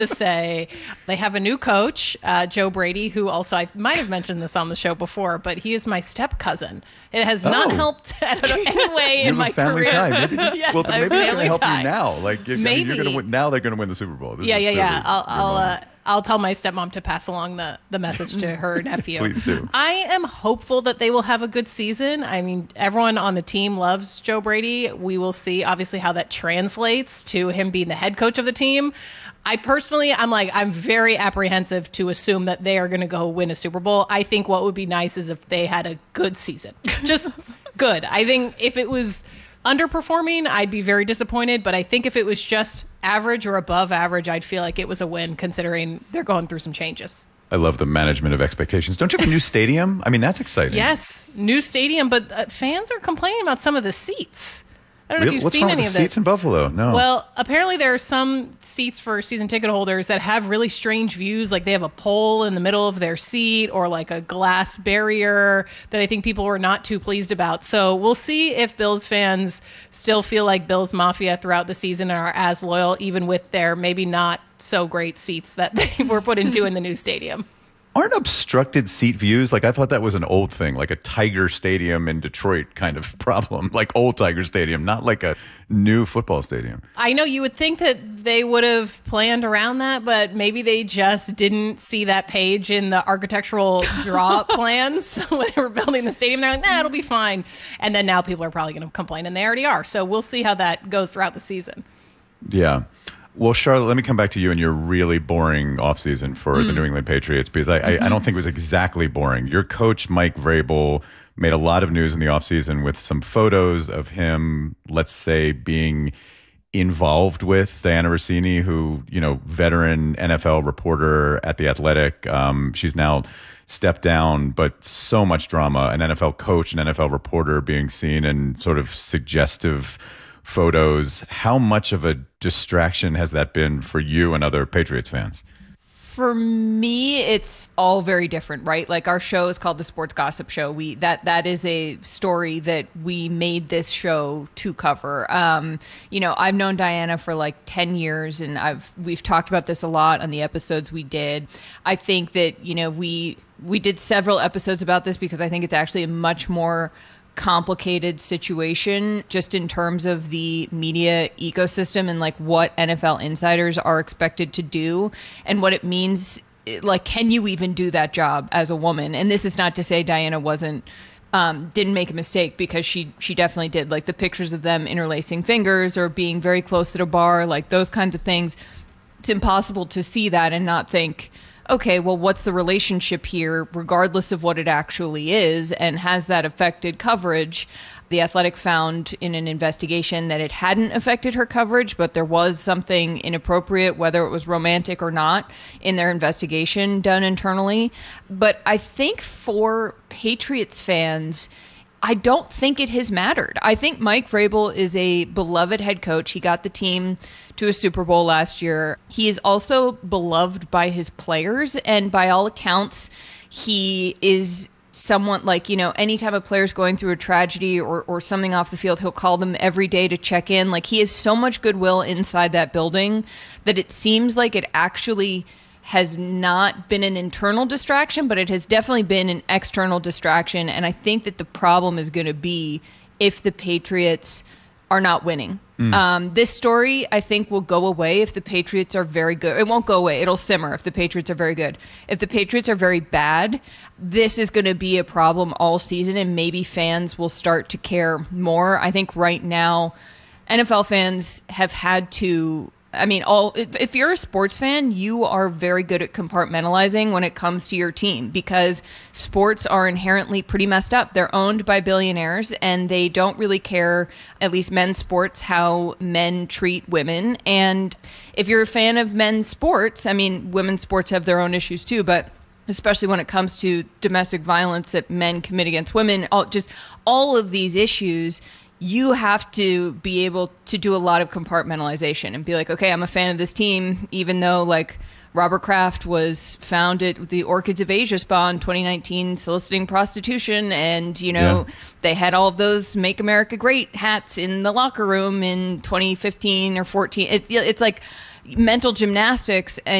to say they have a new coach, Joe Brady, who also, I might have mentioned this on the show before, but he is my step cousin. It has not helped in any way in my family career. Tie. Maybe, Yes, well, maybe it's going to help tie. you now. Like, if, maybe. you're going to win, now they're going to win the Super Bowl. This is clearly I'll tell my stepmom to pass along the message to her nephew. Please do. I am hopeful that they will have a good season. I mean, everyone on the team loves Joe Brady. We will see, obviously, how that translates to him being the head coach of the team. I'm very apprehensive to assume that they are going to go win a Super Bowl. I think what would be nice is if they had a good season. Just good. I think if it was underperforming, I'd be very disappointed. But I think if it was just average or above average, I'd feel like it was a win considering they're going through some changes. I love the management of expectations. Don't you have a new stadium? I mean, that's exciting. Yes, new stadium, but fans are complaining about some of the seats. I don't know if you've What's seen wrong any with of the this. seats in Buffalo? No. Well, apparently there are some seats for season ticket holders that have really strange views. Like they have a pole in the middle of their seat or like a glass barrier that I think people were not too pleased about. So we'll see if Bills fans still feel like Bills Mafia throughout the season and are as loyal, even with their maybe not so great seats that they were put into in the new stadium. Aren't obstructed seat views, like I thought that was an old thing, like a Tiger Stadium in Detroit kind of problem, like old Tiger Stadium, not like a new football stadium. I know you would think that they would have planned around that, but maybe they just didn't see that page in the architectural draw plans when they were building the stadium. They're like, nah, it'll be fine. And then now people are probably going to complain, and they already are. So we'll see how that goes throughout the season. Yeah. Well, Charlotte, let me come back to you and your really boring offseason for the New England Patriots, because I don't think it was exactly boring. Your coach, Mike Vrabel, made a lot of news in the offseason with some photos of him, let's say, being involved with Diana Rossini, who, veteran NFL reporter at The Athletic. She's now stepped down, but so much drama. An NFL coach, an NFL reporter being seen in sort of suggestive photos. How much of a distraction has that been for you and other Patriots fans? For me, it's all very different, right? Like our show is called The Sports Gossip Show. That is a story that we made this show to cover. I've known Diana for like 10 years, and we've talked about this a lot on the episodes we did. I think that, we did several episodes about this because I think it's actually a much more complicated situation just in terms of the media ecosystem and like what NFL insiders are expected to do and what it means. Like, can you even do that job as a woman? And this is not to say Diana didn't make a mistake, because she definitely did. Like the pictures of them interlacing fingers or being very close at a bar, like those kinds of things. It's impossible to see that and not think, okay, well, what's the relationship here, regardless of what it actually is, and has that affected coverage? The Athletic found in an investigation that it hadn't affected her coverage, but there was something inappropriate, whether it was romantic or not, in their investigation done internally. But I think for Patriots fans, I don't think it has mattered. I think Mike Vrabel is a beloved head coach. He got the team to a Super Bowl last year. He is also beloved by his players, and by all accounts, he is someone like, anytime a player's going through a tragedy or something off the field, he'll call them every day to check in. Like, he has so much goodwill inside that building that it seems like it actually has not been an internal distraction, but it has definitely been an external distraction. And I think that the problem is going to be if the Patriots are not winning. This story, I think, will go away if the Patriots are very good. It won't go away. It'll simmer if the Patriots are very good. If the Patriots are very bad, this is going to be a problem all season, and maybe fans will start to care more. I think right now, NFL fans have had to... if you're a sports fan, you are very good at compartmentalizing when it comes to your team, because sports are inherently pretty messed up. They're owned by billionaires, and they don't really care, at least men's sports, how men treat women. And if you're a fan of men's sports, women's sports have their own issues too, but especially when it comes to domestic violence that men commit against women, all of these issues, you have to be able to do a lot of compartmentalization and be like, okay, I'm a fan of this team, even though like Robert Kraft was found at the Orchids of Asia Spa in 2019 soliciting prostitution, and they had all of those Make America Great hats in the locker room in 2015 or 14. It's like mental gymnastics, and